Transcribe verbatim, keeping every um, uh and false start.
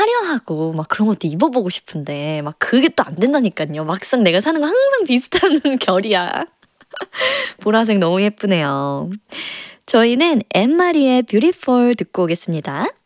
화려하고 막 그런 것도 입어보고 싶은데 막 그게 또 안 된다니까요. 막상 내가 사는 거 항상 비슷한 결이야. 보라색 너무 예쁘네요. 저희는 앤마리의 Beautiful 듣고 오겠습니다.